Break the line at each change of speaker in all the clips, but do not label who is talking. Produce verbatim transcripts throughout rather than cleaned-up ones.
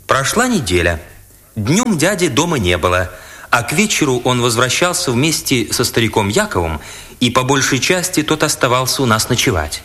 Прошла неделя. Днем дяди дома не было, а к вечеру он возвращался вместе со стариком Яковом, и по большей части тот оставался у нас ночевать.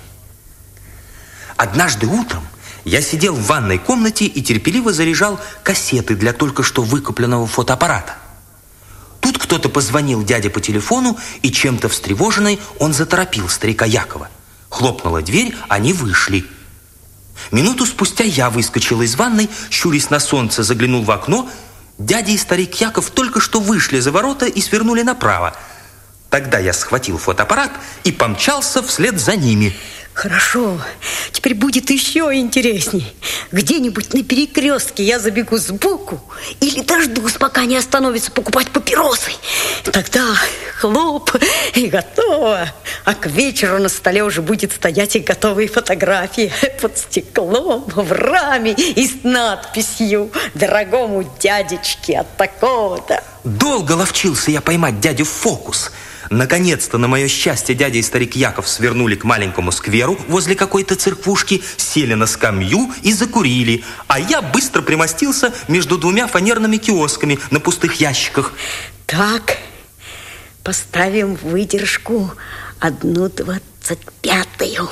Однажды утром я сидел в ванной комнате и терпеливо заряжал кассеты для только что выкупленного фотоаппарата. Тут кто-то позвонил дяде по телефону, и чем-то встревоженный он заторопил старика Якова. Хлопнула дверь, они вышли. Минуту спустя я выскочил из ванной, щурясь на солнце, заглянул в окно. Дядя и старик Яков только что вышли за ворота и свернули направо. Тогда я схватил фотоаппарат и помчался вслед за ними.
Хорошо, теперь будет еще интересней. Где-нибудь на перекрестке я забегу сбоку или дождусь, пока не остановится покупать папиросы. Тогда хлоп, и готово. А к вечеру на столе уже будет стоять и готовые фотографии под стеклом, в раме и с надписью «Дорогому дядечке от такого-то».
Долго ловчился я поймать дядю в фокус. Наконец-то, на мое счастье, дядя и старик Яков свернули к маленькому скверу возле какой-то церквушки, сели на скамью и закурили, а я быстро примостился между двумя фанерными киосками на пустых ящиках.
Так, поставим выдержку одну двадцать пятую.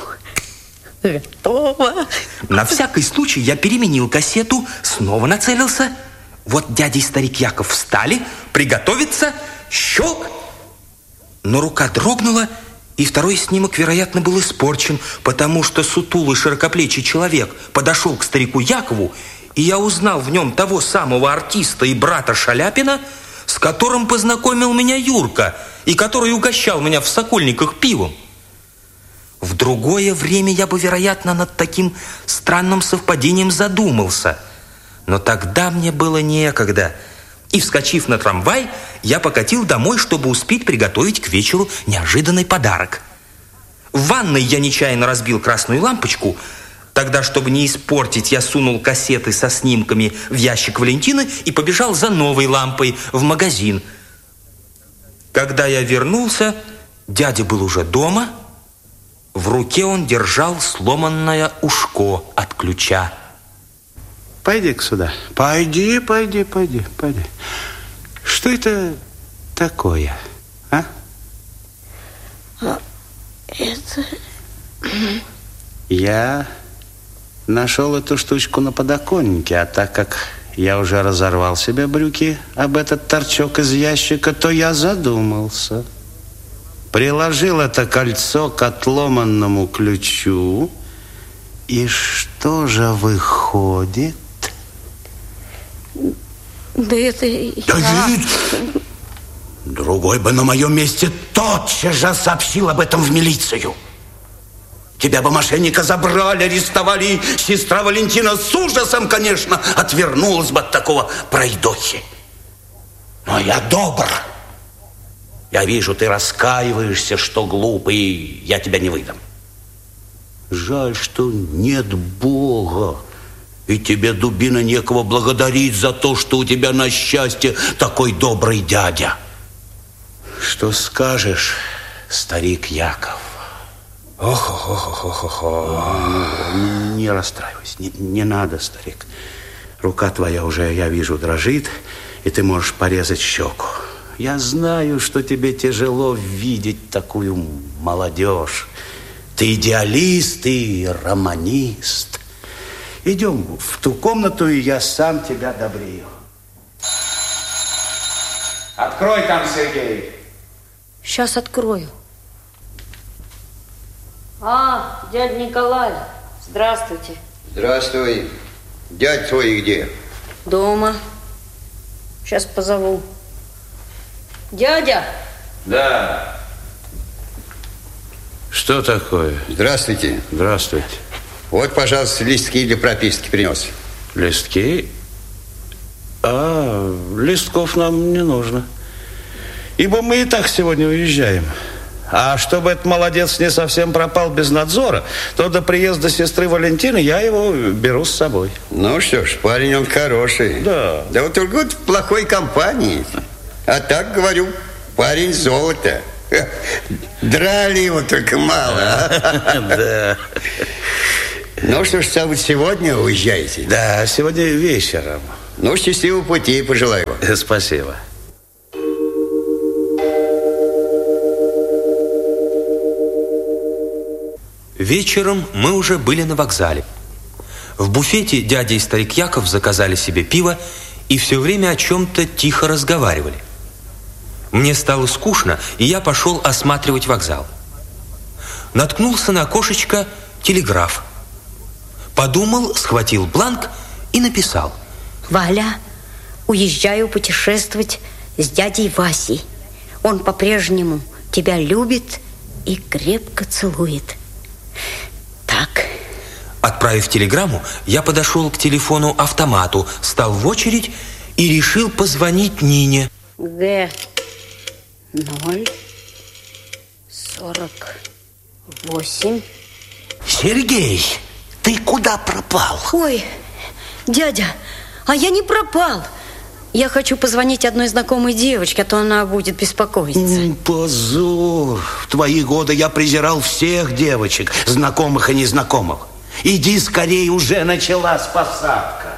Готово.
На всякий случай я переменил кассету, снова нацелился. Вот дядя и старик Яков встали, приготовиться, щелк. Но рука дрогнула, и второй снимок, вероятно, был испорчен, потому что сутулый широкоплечий человек подошел к старику Якову, и я узнал в нем того самого артиста и брата Шаляпина, с которым познакомил меня Юрка, и который угощал меня в Сокольниках пивом. В другое время я бы, вероятно, над таким странным совпадением задумался, но тогда мне было некогда. И, вскочив на трамвай, я покатил домой, чтобы успеть приготовить к вечеру неожиданный подарок. В ванной я нечаянно разбил красную лампочку. Тогда, чтобы не испортить, я сунул кассеты со снимками в ящик Валентины и побежал за новой лампой в магазин. Когда я вернулся, дядя был уже дома. В руке он держал сломанное ушко от ключа.
Пойди-ка сюда. Пойди, пойди, пойди, пойди. Что это такое, а?
А это...
Я нашел эту штучку на подоконнике, а так как я уже разорвал себе брюки об этот торчок из ящика, то я задумался. Приложил это кольцо к отломанному ключу, и что же выходит?
Да это...
Давид! Другой бы на моем месте тотчас же сообщил об этом в милицию. Тебя бы мошенника забрали, арестовали, и сестра Валентина с ужасом, конечно, отвернулась бы от такого пройдохи. Но я добр. Я вижу, ты раскаиваешься, что глупый, и я тебя не выдам. Жаль, что нет Бога. И тебе, дубина, некого благодарить за то, что у тебя на счастье такой добрый дядя. Что скажешь, старик Яков?
Ох-ох-ох-ох-ох. Не расстраивайся, не, не надо, старик. Рука твоя уже, я вижу, дрожит, и ты можешь порезать щеку. Я знаю, что тебе тяжело видеть такую молодежь. Ты идеалист и романист. Идем в ту комнату, и я сам тебя добрею. Открой там, Сергей.
Сейчас открою. А, дядя Николай, здравствуйте.
Здравствуй. Дядя твой где?
Дома. Сейчас позову. Дядя!
Да. Что такое?
Здравствуйте.
Здравствуйте.
Вот, пожалуйста, листки для прописки принес.
Листки? А, листков нам не нужно. Ибо мы и так сегодня уезжаем. А чтобы этот молодец не совсем пропал без надзора, то до приезда сестры Валентины я его беру с собой.
Ну что ж, парень он хороший.
Да.
Да вот только в плохой компании. А так, говорю, парень золото. Драли его только мало.
Да.
Ну что ж, стало быть, сегодня уезжаете?
Да, сегодня вечером.
Ну, счастливого пути пожелаю вам.
Спасибо.
Вечером мы уже были на вокзале. В буфете дядя и старик Яков заказали себе пиво и все время о чем-то тихо разговаривали. Мне стало скучно, и я пошел осматривать вокзал. Наткнулся на окошечко телеграф. Подумал, схватил бланк и написал:
Валя, уезжаю путешествовать с дядей Васей. Он по-прежнему тебя любит и крепко целует. Так.
Отправив телеграмму, я подошел к телефону-автомату, стал в очередь и решил позвонить Нине.
Г ноль сорок восемь.
Сергей, ты куда пропал?
Ой, дядя, а я не пропал. Я хочу позвонить одной знакомой девочке, а то она будет беспокоиться.
Позор. В твои годы я презирал всех девочек, знакомых и незнакомых. Иди скорее, уже началась посадка.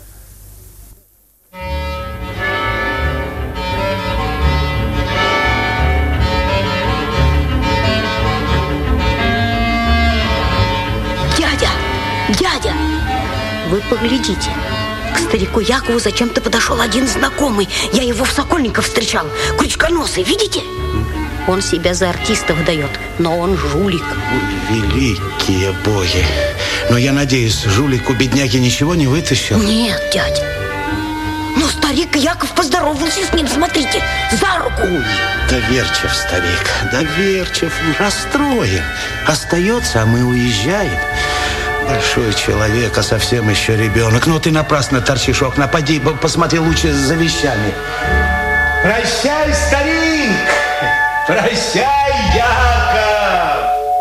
Дядя, дядя, вы поглядите. К старику Якову зачем-то подошел один знакомый. Я его в Сокольниках встречал. Крючконосый, видите? Он себя за артиста выдает, но он жулик.
Ой, великие боги. Но я надеюсь, жулик у бедняги ничего не вытащил?
Нет, дядя. Но старик Яков поздоровался с ним, смотрите, за руку.
Ой, доверчив старик, доверчив, расстроен. Остается, а мы уезжаем. Большой человек, а совсем еще ребенок. Но ты напрасно торчишь у окна. Поди, посмотри лучше за вещами. Прощай, старик! Прощай!